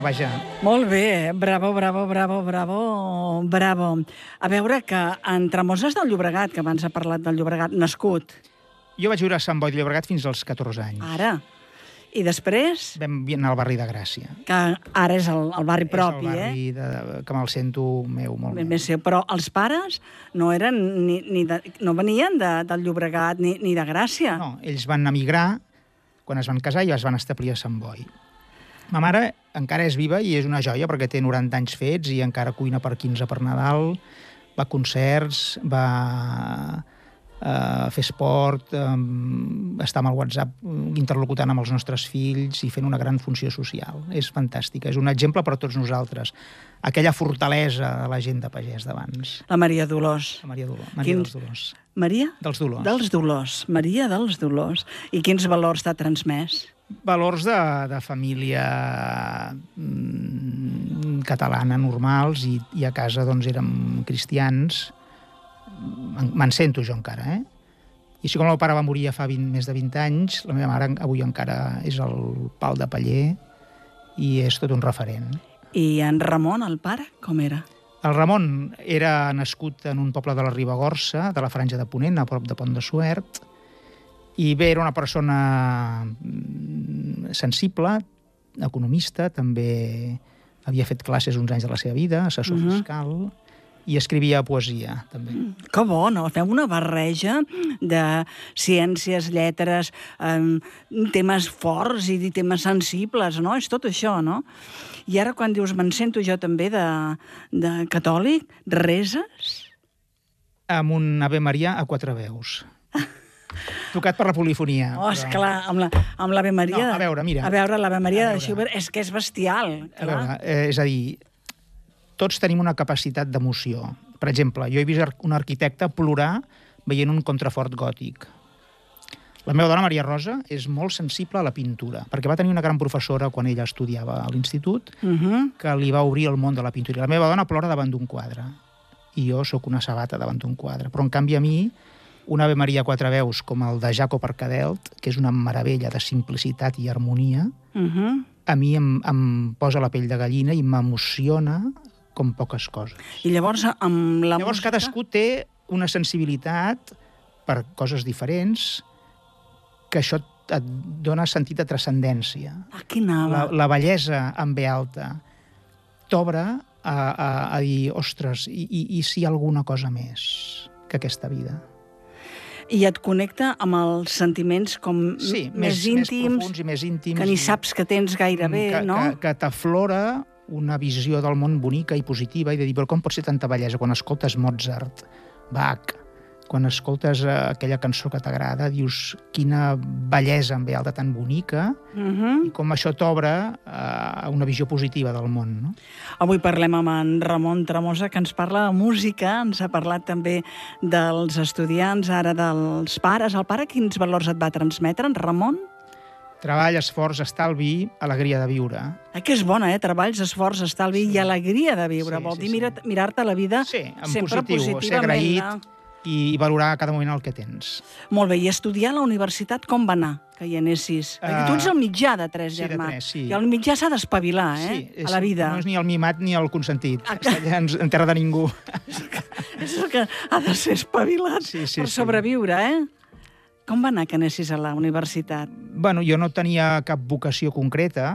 Vaja. Molt bé, bravo, bravo, bravo, bravo, bravo. A veure, que en Tramoses del Llobregat, que abans ha parlat del Llobregat, nascut. Jo vaig viure a Sant Boi de Llobregat fins als 14 anys. Ara. I després, Vam anar al barri de Gràcia. que ara és el barri propi, És el barri que me'l sento meu, molt meu. Més seu. Però els pares no eren no venien del Llobregat ni de Gràcia. No, ells van emigrar quan es van casar i es van establir a Sant Boi. Ma mare encara és viva i és una joia perquè té 90 anys fets i encara cuina per 15 per Nadal, va a concerts, va fer esport, està amb el WhatsApp interlocutant amb els nostres fills i fent una gran funció social. És fantàstica, és un exemple per a tots nosaltres. Aquella fortalesa de la gent de pagès d'abans. La Maria Dolors. La Maria dels Dolors. Maria? Dels Dolors. Dels Dolors. Maria dels Dolors. I quins valors t'ha transmès? Valors de família catalana normals i a casa doncs érem cristians. Me'n sento jo encara, I així com el meu pare va morir ja fa més de 20 anys, la meva mare avui encara és el pal de paller i és tot un referent. I en Ramon, el pare, com era? El Ramon era nascut en un poble de la Ribagorça, de la Franja de Ponent, a prop de Pont de Suert, i bé, era una persona sensible, economista, també havia fet classes uns anys de la seva vida, assessor fiscal, i escrivia poesia, també. Que bo, no? Feu una barreja de ciències, lletres, temes forts i temes sensibles, no? És tot això, no? I ara, quan dius, me'n sento jo també de catòlic, reses? Amb un Ave Maria a 4 veus. Tocat per la polifonia. Oh, esclar, amb l'Ave Maria... No, a veure, mira. A veure, l'Ave Maria de Schubert és que és bestial. A veure, és a dir, tots tenim una capacitat d'emoció. Per exemple, jo he vist un arquitecte plorar veient un contrafort gòtic. La meva dona, Maria Rosa, és molt sensible a la pintura, perquè va tenir una gran professora quan ella estudiava a l'institut que li va obrir el món de la pintura. La meva dona plora davant d'un quadre i jo sóc una sabata davant d'un quadre. Però, en canvi, a mi, un Ave Maria a 4 veus com el de Jacob Arcadelt, que és una meravella de simplicitat i harmonia, a mi em posa la pell de gallina i m'emociona com poques coses. I llavors, amb la música... cadascú té una sensibilitat per coses diferents que això et dona sentit de transcendència. Aquí anava. La bellesa en ve alta t'obre a dir, ostres, i si hi ha alguna cosa més que aquesta vida? I et connecta amb els sentiments com més íntims, més profuns i més íntims, que ni saps que tens gairebé, no? Que t'aflora una visió del món bonica i positiva i de dir, però com pot ser tanta bellesa quan escoltes Mozart, Bach, quan escoltes aquella cançó que t'agrada, dius quina bellesa en ve alta tan bonica i com això t'obre a una visió positiva del món, no? Avui parlem amb en Ramon Tramosa, que ens parla de música, ens ha parlat també dels estudiants, ara dels pares. El pare quins valors et va transmetre, en Ramon? Treball, esforç, estalvi, alegria de viure. Que és bona, Treballs, esforç, estalvi i alegria de viure. Vol dir mirar-te la vida sempre positivament. Ser agraït i valorar a cada moment el que tens. Molt bé, i estudiar a la universitat com va anar, que hi anessis? Tu ets el mitjà de 3 germans. I el mitjà s'ha d'espavilar, a la vida. No és ni el mimat ni el consentit. Està allà en terra de ningú. És el que ha de ser espavilat per sobreviure, Com va anar que anessis a la universitat? Bueno, jo no tenia cap vocació concreta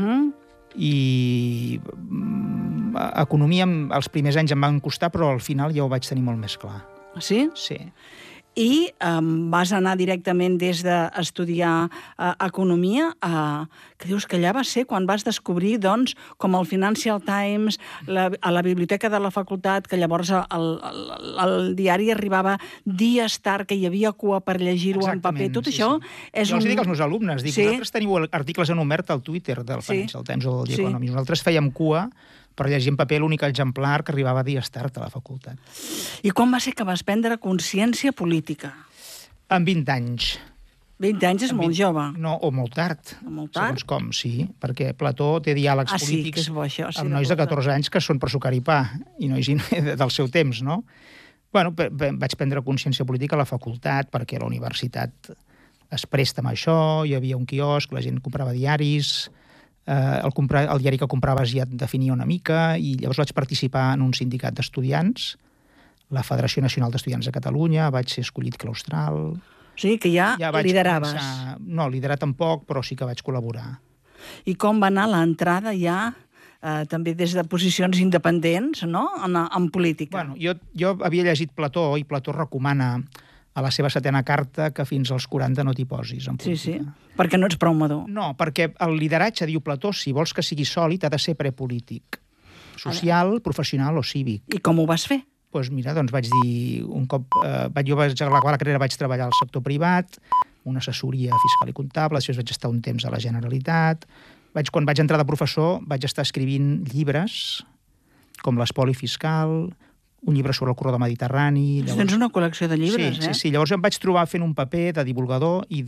i economia els primers anys em van costar, però al final ja ho vaig tenir molt més clar. Sí? Sí. I vas anar directament des d'estudiar economia que dius que allà va ser quan vas descobrir, doncs, com el Financial Times, a la biblioteca de la facultat, que llavors el diari arribava dies tard, que hi havia cua per llegir-ho en paper. Tot això és jo els dic als meus alumnes, vosaltres teniu articles en obert al Twitter del Financial Times o del The Economist. Nosaltres fèiem cua per llegir en paper l'únic exemplar que arribava dies tard a la facultat. I quan va ser que vas prendre consciència política? Amb 20 anys. 20 anys és molt jove. No, o molt tard. Molt tard? Segons com, sí. Perquè Plató té diàlegs polítics amb nois de 14 anys que són per sucar i pa, i nois del seu temps, no? Bueno, vaig prendre consciència política a la facultat, perquè a la universitat es presta amb això, hi havia un quiosc, la gent comprava diaris, el diari que compraves ja et definia una mica, i llavors vaig participar en un sindicat d'estudiants, la Federació Nacional d'Estudiants de Catalunya, vaig ser escollit claustral. O sigui que ja lideraves. No, liderar tampoc, però sí que vaig col·laborar. I com va anar l'entrada ja, també des de posicions independents, no?, en política? Bueno, jo havia llegit Plató, i Plató recomana a la seva 7a carta que fins als 40 no t'hi posis en política. Sí, perquè no ets prou madur. No, perquè el lideratge, diu Plató, si vols que sigui sòlid, ha de ser prepolític. Social, professional o cívic. I com ho vas fer? Doncs mira, vaig dir, un cop... jo vaig acabar la carrera, vaig treballar al sector privat, una assessoria fiscal i comptable, després vaig estar un temps a la Generalitat. Quan vaig entrar de professor, vaig estar escrivint llibres, com l'espoli fiscal, un llibre sobre el corredor mediterrani... Tens una col·lecció de llibres, Sí. Llavors em vaig trobar fent un paper de divulgador i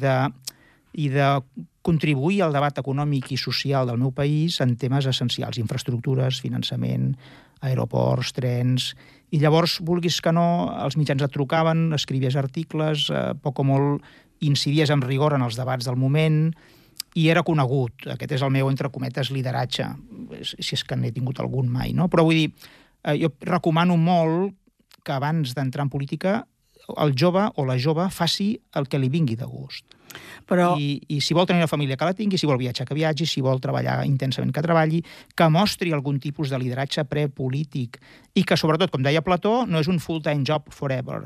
de contribuir al debat econòmic i social del meu país en temes essencials, infraestructures, finançament, aeroports, trens... I llavors, vulguis que no, els mitjans et trucaven, escrivies articles, poc o molt incidies amb rigor en els debats del moment, i era conegut. Aquest és el meu, entre cometes, lideratge, si és que n'he tingut algun mai, no? Però vull dir, jo recomano molt que abans d'entrar en política el jove o la jove faci el que li vingui de gust. Però... I si vol tenir una família, que la tingui, si vol viatjar, que viatgi, si vol treballar intensament, que treballi, que mostri algun tipus de lideratge prepolític i que, sobretot, com deia Plató, no és un full-time job forever.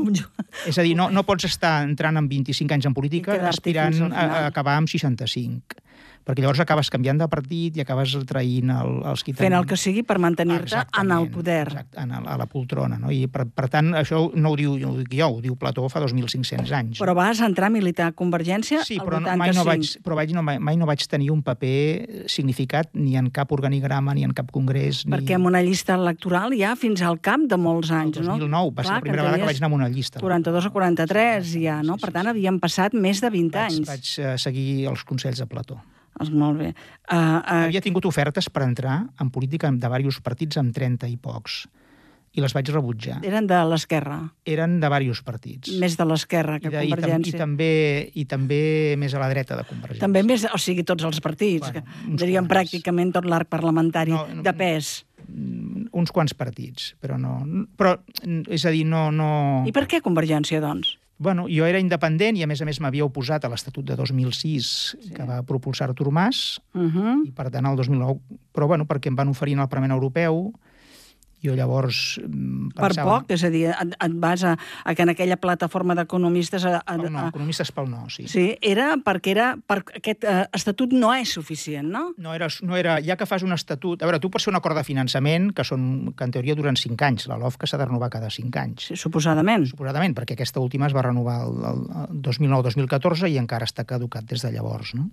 És a dir, no pots estar entrant amb 25 anys en política aspirant a acabar amb 65. Perquè llavors acabes canviant de partit i acabes traint els qui... Fent el que sigui per mantenir-te en el poder. Exacte, a la poltrona. No? I per tant, això no ho dic jo, ho diu Plató fa 2.500 anys. Però vas entrar a militar a Convergència al 85. Mai no vaig tenir un paper significat ni en cap organigrama, ni en cap congrés. Perquè en una llista electoral ja fins al cap de molts anys, no? El 2009 va ser la primera vegada que vaig anar a una llista. 42 o 43 ja, no? Per tant, havien passat més de 20 anys. Vaig seguir els consells de Plató. Molt bé. Havia tingut ofertes per entrar en política de diversos partits amb 30 i pocs, i les vaig rebutjar. Eren de l'esquerra? Eren de diversos partits. Més de l'esquerra que Convergència. I també més a la dreta de Convergència. També més, o sigui, tots els partits, diríem pràcticament tot l'arc parlamentari de pes. Uns quants partits, però no... Però, és a dir, no... I per què Convergència, doncs? Bueno, jo era independent i, a més m'havia oposat a l'Estatut de 2006 que va propulsar Artur Mas, i per tant el 2009... Però, bueno, perquè em van oferir en el Parlament Europeu, jo llavors pensava... Per poc? És a dir, et vas a que en aquella plataforma d'economistes... No, economistes pel no, sí. Sí, era perquè aquest estatut no és suficient, no? No era... Ja que fas un estatut... A veure, tu pots fer un acord de finançament que en teoria duren 5 anys. La LOFCA s'ha de renovar cada 5 anys. Sí, suposadament. Suposadament, perquè aquesta última es va renovar el 2009-2014 i encara està caducat des de llavors, no?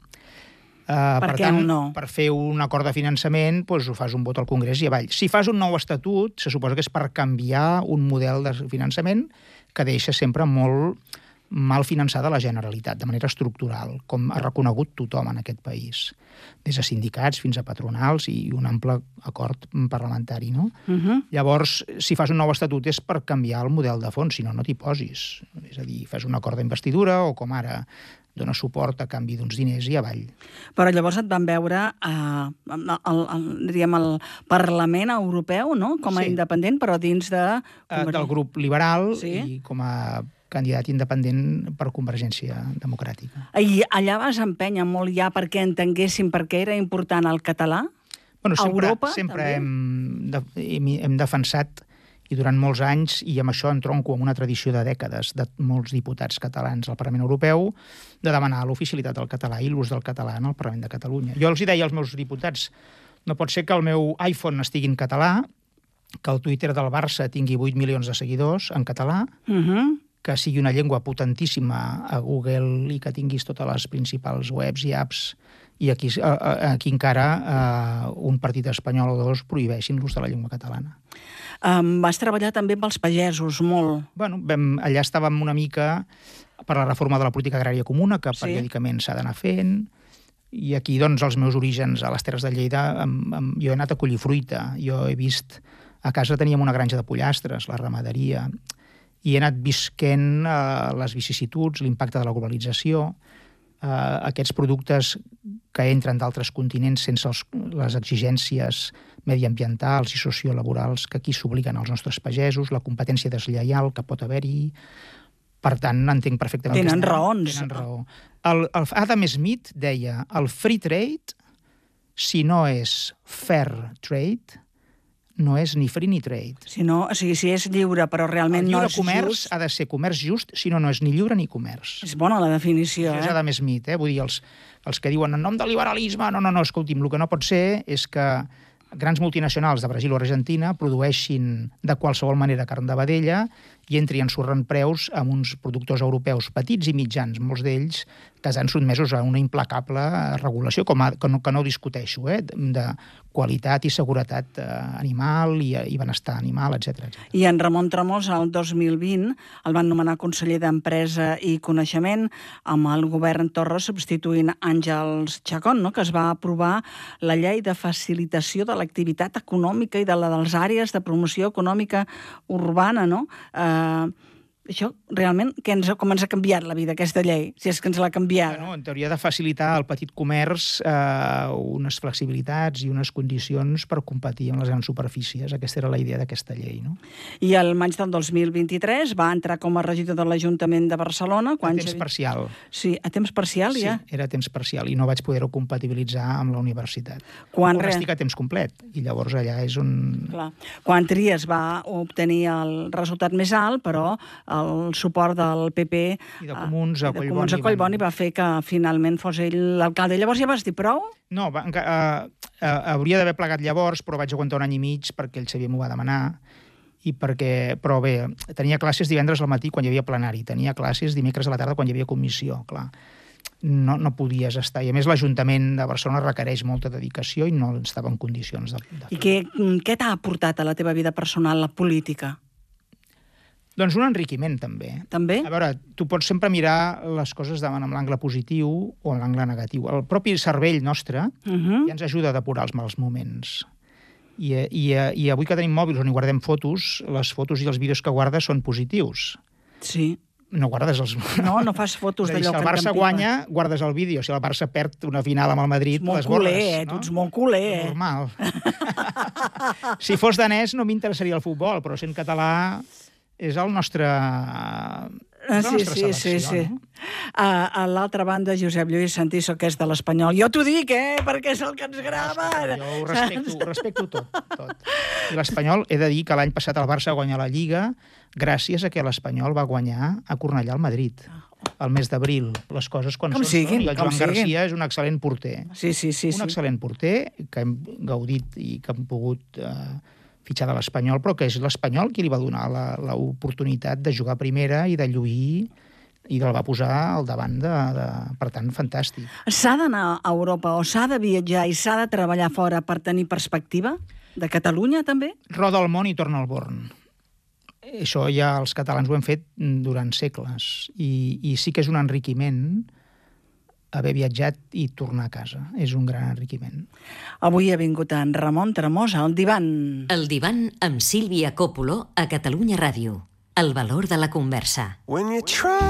Per tant, per fer un acord de finançament, doncs ho fas un vot al Congrés i avall. Si fas un nou estatut, se suposa que és per canviar un model de finançament que deixa sempre molt mal finançada la Generalitat, de manera estructural, com ha reconegut tothom en aquest país, des de sindicats fins a patronals i un ample acord parlamentari, no? Llavors, si fas un nou estatut és per canviar el model de fons, si no, no t'hi posis. És a dir, fas un acord d'investidura o, com ara, dona suport a canvi d'uns diners i avall. Però llavors et van veure diríem, al Parlament Europeu, no?, com a independent, però dins del grup liberal i com a candidat independent per Convergència Democràtica. I allà vas empènyer molt ja perquè entenguessin per què era important el català? Bueno, Europa, sempre hem defensat, i durant molts anys, i amb això entronco amb una tradició de dècades de molts diputats catalans al Parlament Europeu, de demanar l'oficialitat del català i l'ús del català en el Parlament de Catalunya. Jo els hi deia als meus diputats, no pot ser que el meu iPhone estigui en català, que el Twitter del Barça tingui 8 milions de seguidors en català, que sigui una llengua potentíssima a Google i que tinguis totes les principals webs i apps, i aquí encara un partit espanyol o dos prohibeixin l'ús de la llengua catalana. Vas treballar també amb els pagesos, molt. Bueno, allà estàvem una mica per la reforma de la política agrària comuna, que periòdicament s'ha d'anar fent, i aquí, doncs, els meus orígens a les Terres de Lleida, jo he anat a collir fruita, jo he vist... A casa teníem una granja de pollastres, la ramaderia, i he anat visquent les vicissituds, l'impacte de la globalització, aquests productes que entren d'altres continents sense les exigències mediambientals i sociolaborals que aquí s'obliguen als nostres pagesos, la competència deslleial que pot haver-hi. Per tant, entenc perfectament... Tenen raons. Tenen raó. El Adam Smith deia el free trade, si no és fair trade, no és ni free ni trade. Si és lliure, però realment no és just... El lliure comerç ha de ser comerç just, si no, no és ni lliure ni comerç. És bona la definició, Això és Adam Smith, Vull dir, els que diuen en nom del liberalisme, no, escolti'm, el que no pot ser és que grans multinacionals de Brasil o Argentina produeixin de qualsevol manera carn de vedella i entri en surren preus amb uns productors europeus petits i mitjans, molts d'ells que estan sotmesos a una implacable regulació, que no discuteixo, de qualitat i seguretat animal i benestar animal, etc. I en Ramon Tremós, el 2020, el van nomenar conseller d'Empresa i Coneixement amb el govern Torra substituint Àngels Chacón, no? Que es va aprovar la llei de facilitació de l'activitat econòmica i de la dels àrees de promoció econòmica urbana, no? Això, realment, com ens ha canviat la vida, aquesta llei, si és que ens l'ha canviat? En teoria, de facilitar al petit comerç unes flexibilitats i unes condicions per competir amb les grans superfícies. Aquesta era la idea d'aquesta llei, no? I al maig del 2023 va entrar com a regidor de l'Ajuntament de Barcelona. A temps parcial. Sí, a temps parcial, ja? Sí, era a temps parcial i no vaig poder-ho compatibilitzar amb la universitat. Estic a temps complet i llavors allà és on... Clar. Quan Trias va obtenir el resultat més alt, però el suport del PP i de Comuns a Collboni va fer que finalment fos ell l'alcalde. Llavors ja vas dir prou? No, hauria d'haver plegat llavors, però vaig aguantar un any i mig perquè el Xavier m'ho va demanar, però bé, tenia classes divendres al matí quan hi havia plenari, tenia classes dimecres a la tarda quan hi havia comissió, clar. No podies estar. I a més l'Ajuntament de Barcelona requereix molta dedicació i no estava en condicions de fer. I què t'ha aportat a la teva vida personal la política? Doncs un enriquiment, també. També? A veure, tu pots sempre mirar les coses amb l'angle positiu o amb l'angle negatiu. El propi cervell nostre ja ens ajuda a depurar els mals moments. I avui que tenim mòbils on hi guardem fotos, les fotos i els vídeos que guardes són positius. Sí. No guardes els... No fas fotos d'allò que... Si el Barça guanya, guardes el vídeo. Si el Barça perd una final amb el Madrid, les borres. Tu ets molt culer, Normal. Si fos danès no m'interessaria el futbol, però sent català... és el nostre... Sí. No? A l'altra banda, Josep Lluís Santiso, que és de l'Espanyol. Jo t'ho dic, perquè és el que ens grava. Jo ho respecto tot. I l'Espanyol, he de dir que l'any passat el Barça va guanyar la Lliga gràcies a que l'Espanyol va guanyar a Cornellà al Madrid, al mes d'abril. Les coses quan són. I el Joan Garcia és un excel·lent porter. Sí. Un excel·lent porter que hem gaudit i que hem pogut... fitxar de l'Espanyol, però que és l'Espanyol qui li va donar l'oportunitat de jugar a primera i de lluir i el va posar al davant per tant, fantàstic. S'ha d'anar a Europa o s'ha de viatjar i s'ha de treballar fora per tenir perspectiva? De Catalunya, també? Roda el món i torna al Born. Això ja els catalans ho hem fet durant segles i sí que és un enriquiment haver viatjat i tornar a casa. És un gran enriquiment. Avui ha vingut en Ramon Tremós al Divan. El Divan amb Sílvia Coppolo a Catalunya Ràdio. El valor de la conversa.